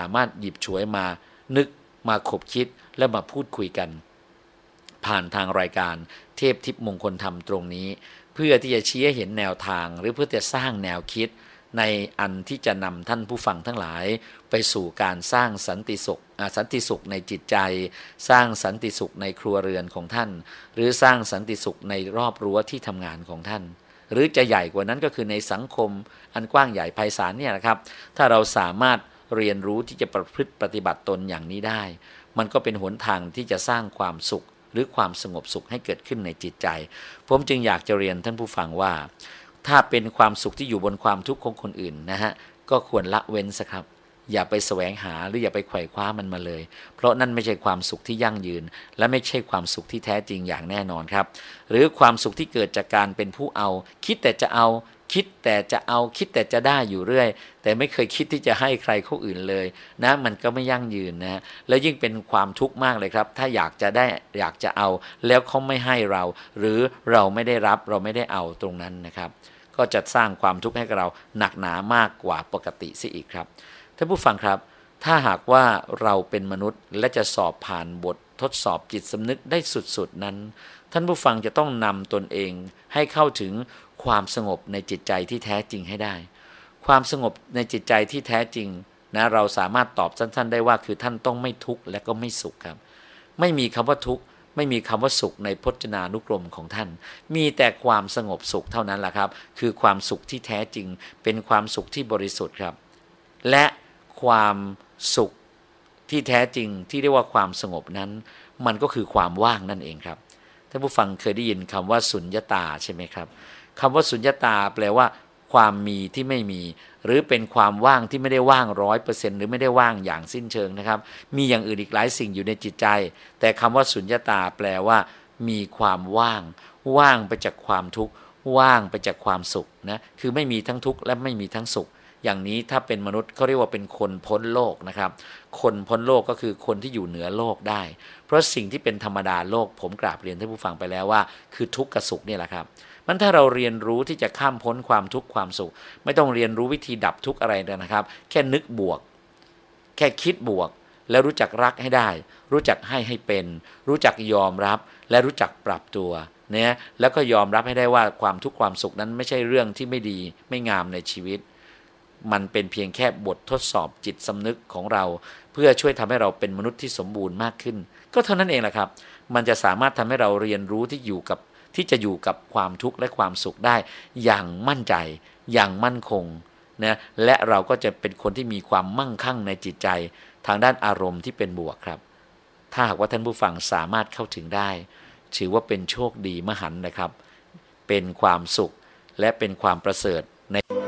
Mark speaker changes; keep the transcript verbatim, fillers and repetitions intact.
Speaker 1: ามารถหยิบฉวยมานึกมาขบคิดและมาพูดคุยกันผ่านทางรายการเทพทิพย์มงคลธรรมตรงนี้เพื่อที่จะชี้ให้เห็นแนวทางหรือเพื่อจะสร้างแนวคิดในอันที่จะนำท่านผู้ฟังทั้งหลายไปสู่การสร้างสันติสุขสันติสุขในจิตใจสร้างสันติสุขในครัวเรือนของท่านหรือสร้างสันติสุขในรอบรั้วที่ทำงานของท่านหรือจะใหญ่กว่านั้นก็คือในสังคมอันกว้างใหญ่ไพศาลเนี่ยนะครับถ้าเราสามารถเรียนรู้ที่จะประพฤติปฏิบัติตนอย่างนี้ได้มันก็เป็นหนทางที่จะสร้างความสุขหรือความสงบสุขให้เกิดขึ้นในจิตใจผมจึงอยากจะเรียนท่านผู้ฟังว่าถ้าเป็นความสุขที่อยู่บนความทุกข์ของคนอื่นนะฮะก็ควรละเว้นซะครับอย่าไปแสวงหาหรืออย่าไปไขว่คว้ามันมาเลยเพราะนั่นไม่ใช่ความสุขที่ยั่งยืนและไม่ใช่ความสุขที่แท้จริงอย่างแน่นอนครับหรือความสุขที่เกิดจากการเป็นผู้เอาคิดแต่จะเอาคิดแต่จะเอาคิดแต่จะได้อยู่เรื่อยแต่ไม่เคยคิดที่จะให้ใครคนอื่นเลยนะมันก็ไม่ยั่งยืนนะแล้วยิ่งเป็นความทุกข์มากเลยครับถ้าอยากจะได้อยากจะเอาแล้วเขาไม่ให้เราหรือเราไม่ได้รับเราไม่ได้เอาตรงนั้นนะครับก็จะสร้างความทุกข์ให้กับเราหนักหนามากกว่าปกติซิอีกครับท่านผู้ฟังครับถ้าหากว่าเราเป็นมนุษย์และจะสอบผ่านบททดสอบจิตสำนึกได้สุดๆนั้นท่านผู้ฟังจะต้องนำตนเองให้เข้าถึงความสงบในจิตใจที่แท้จริงให้ได้ความสงบในจิตใจที่แท้จริงนะเราสามารถตอบสั้นๆได้ว่าคือท่านต้องไม่ทุกข์และก็ไม่สุขครับไม่มีคำว่าทุกข์ไม่มีคำว่าสุขในพจนานุกรมของท่านมีแต่ความสงบสุขเท่านั้นแหละครับคือความสุขที่แท้จริงเป็นความสุขที่บริสุทธิ์ครับและความสุขที่แท้จริงที่เรียกว่าความสงบนั้นมันก็คือความว่างนั่นเองครับท่านผู้ฟังเคยได้ยินคำว่าสุญญตาใช่ไหมครับคำว่าสุญญตาแปลว่าความมีที่ไม่มีหรือเป็นความว่างที่ไม่ได้ว่างร้อยเปอร์เซ็นต์หรือไม่ได้ว่างอย่างสิ้นเชิงนะครับมีอย่างอื่นอีกหลายสิ่งอยู่ในจิตใจแต่คำว่าสุญญตาแปลว่ามีความว่างว่างไปจากความทุกข์ว่างไปจากความสุขนะคือไม่มีทั้งทุกข์และไม่มีทั้งสุขอย่างนี้ถ้าเป็นมนุษย์เขาเรียกว่าเป็นคนพ้นโลกนะครับคนพ้นโลกก็คือคนที่อยู่เหนือโลกได้เพราะสิ่งที่เป็นธรรมดาโลกผมกราบเรียนท่านผู้ฟังไปแล้วว่าคือทุกข์กับสุขนี่แหละครับมันถ้าเราเรียนรู้ที่จะข้ามพ้นความทุกข์ความสุขไม่ต้องเรียนรู้วิธีดับทุกข์อะไรเลยนะครับแค่นึกบวกแค่คิดบวกแล้วรู้จักรักให้ได้รู้จักให้ให้เป็นรู้จักยอมรับและรู้จักปรับตัวเนี่ยแล้วก็ยอมรับให้ได้ว่าความทุกข์ความสุขนั้นไม่ใช่เรื่องที่ไม่ดีไม่งามในชีวิตมันเป็นเพียงแค่บททดสอบจิตสำนึกของเราเพื่อช่วยทำให้เราเป็นมนุษย์ที่สมบูรณ์มากขึ้นก็เท่านั้นเองแหละครับมันจะสามารถทำให้เราเรียนรู้ที่อยู่กับที่จะอยู่กับความทุกข์และความสุขได้อย่างมั่นใจอย่างมั่นคงนะและเราก็จะเป็นคนที่มีความมั่งคั่งในจิตใจทางด้านอารมณ์ที่เป็นบวกครับถ้าหากว่าท่านผู้ฟังสามารถเข้าถึงได้ถือว่าเป็นโชคดีมหันต์นะครับเป็นความสุขและเป็นความประเสริฐใน